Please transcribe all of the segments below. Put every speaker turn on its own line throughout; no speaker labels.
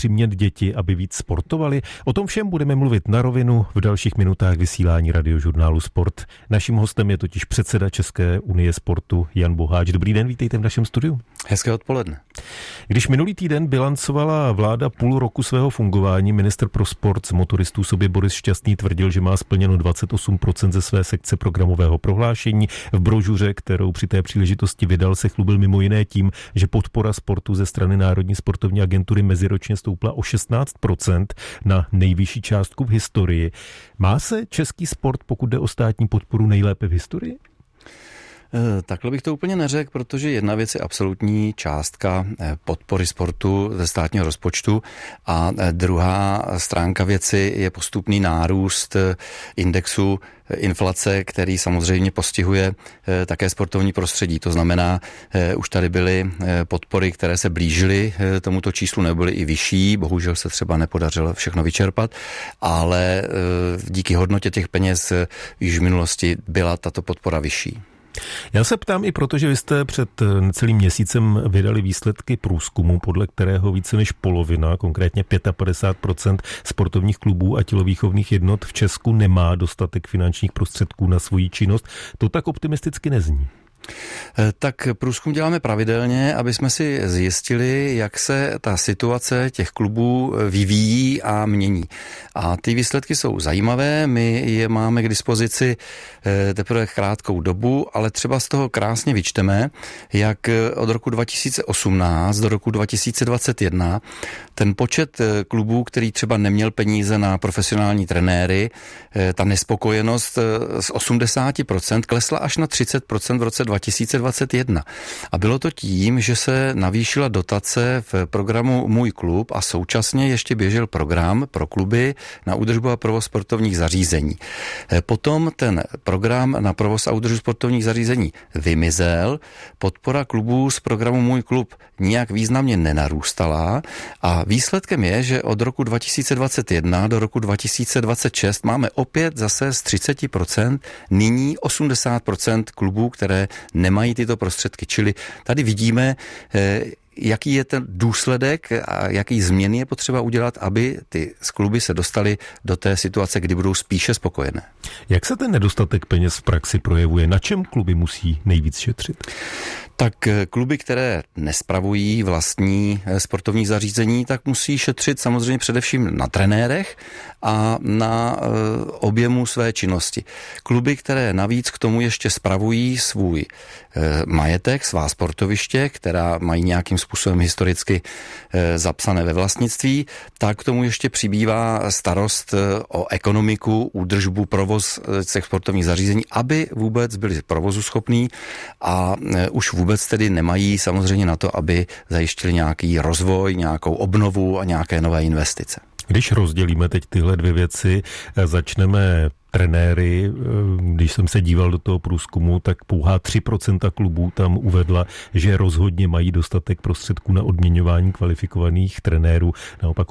přimět děti, aby víc sportovali? O tom všem budeme mluvit na rovinu v dalších minutách vysílání Radiožurnálu Sport. Naším hostem je totiž předseda České unie sportu Jan Boháč. Dobrý den, vítejte v našem studiu.
Hezké odpoledne.
Když minulý týden bilancovala vláda půl roku svého fungování, ministr pro sport z motoristů sobě Boris Šťastný tvrdil, že má splněno 28% ze své sekce programového prohlášení. V brožuře, kterou při té příležitosti vydal, se chlubil mimo jiné tím, že podpora sportu ze strany Národní sportovní agentury meziročně stoupla o 16% na nejvyšší částku v historii. Má se český sport, pokud jde o státní podporu, nejlépe v historii?
Takhle bych to úplně neřekl, protože jedna věc je absolutní částka podpory sportu ze státního rozpočtu a druhá stránka věci je postupný nárůst indexu inflace, který samozřejmě postihuje také sportovní prostředí. To znamená, už tady byly podpory, které se blížily tomuto číslu, nebyly i vyšší, bohužel se třeba nepodařilo všechno vyčerpat, ale díky hodnotě těch peněz již v minulosti byla tato podpora vyšší.
Já se ptám i proto, že vy jste před necelým měsícem vydali výsledky průzkumu, podle kterého více než polovina, konkrétně 55% sportovních klubů a tělovýchovných jednot v Česku nemá dostatek finančních prostředků na svoji činnost. To tak optimisticky nezní.
Tak průzkum děláme pravidelně, aby jsme si zjistili, jak se ta situace těch klubů vyvíjí a mění. A ty výsledky jsou zajímavé, my je máme k dispozici teprve krátkou dobu, ale třeba z toho krásně vyčteme, jak od roku 2018 do roku 2021 ten počet klubů, který třeba neměl peníze na profesionální trenéry, ta nespokojenost z 80% klesla až na 30% v roce 2021. A bylo to tím, že se navýšila dotace v programu Můj klub a současně ještě běžel program pro kluby na údržbu a provoz sportovních zařízení. Potom ten program na provoz a údržbu sportovních zařízení vymizel, podpora klubů z programu Můj klub nijak významně nenarůstala a výsledkem je, že od roku 2021 do roku 2026 máme opět zase z 30% nyní 80% klubů, které nemají tyto prostředky. Čili tady vidíme, jaký je ten důsledek a jaký změny je potřeba udělat, aby ty kluby se dostaly do té situace, kdy budou spíše spokojené.
Jak se ten nedostatek peněz v praxi projevuje? Na čem kluby musí nejvíc šetřit?
Tak kluby, které nespravují vlastní sportovní zařízení, tak musí šetřit samozřejmě především na trenérech a na objemu své činnosti. Kluby, které navíc k tomu ještě spravují svůj majetek, svá sportoviště, která mají nějakým způsobem historicky zapsané ve vlastnictví, tak k tomu ještě přibývá starost o ekonomiku, údržbu, provoz těch sportovních zařízení, aby vůbec byli provozu schopní a už vůbec tedy nemají samozřejmě na to, aby zajištili nějaký rozvoj, nějakou obnovu a nějaké nové investice.
Když rozdělíme teď tyhle dvě věci, začneme trenéry. Když jsem se díval do toho průzkumu, tak pouhá 3% klubů tam uvedla, že rozhodně mají dostatek prostředků na odměňování kvalifikovaných trenérů. Naopak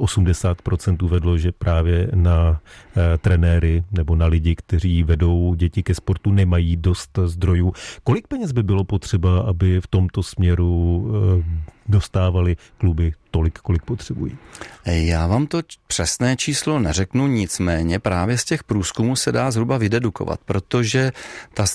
80% uvedlo, že právě na trenéry nebo na lidi, kteří vedou děti ke sportu, nemají dost zdrojů. Kolik peněz by bylo potřeba, aby v tomto směru dostávali kluby tolik, kolik potřebují?
Já vám to přesné číslo neřeknu, nicméně právě z těch průzkumů se dá zhruba vydedukovat, protože ta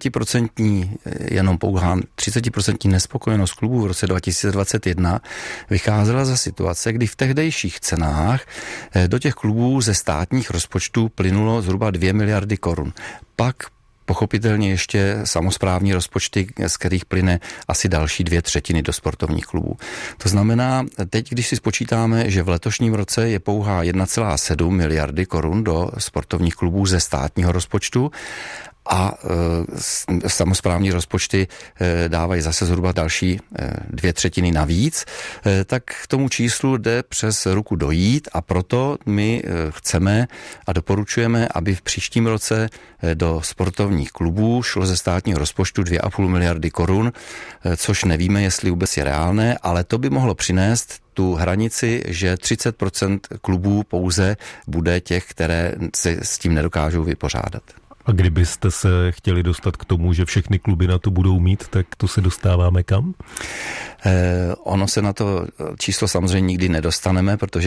30% jenom pouhá 30% nespokojenost klubů v roce 2021 vycházela za situace, kdy v tehdejších cenách do těch klubů ze státních rozpočtů plynulo zhruba 2 miliardy korun. Pak pochopitelně ještě samosprávní rozpočty, z kterých plyne asi další 2/3 do sportovních klubů. To znamená, teď, když si spočítáme, že v letošním roce je pouhá 1,7 miliardy korun do sportovních klubů ze státního rozpočtu a samosprávní rozpočty dávají zase zhruba další 2/3 navíc, tak k tomu číslu jde přes ruku dojít a proto my chceme a doporučujeme, aby v příštím roce do sportovních klubů šlo ze státního rozpočtu 2,5 miliardy korun, což nevíme, jestli vůbec je reálné, ale to by mohlo přinést tu hranici, že 30% klubů pouze bude těch, které se s tím nedokážou vypořádat.
A kdybyste se chtěli dostat k tomu, že všechny kluby na to budou mít, tak to se dostáváme kam?
Ono se na to číslo samozřejmě nikdy nedostaneme, protože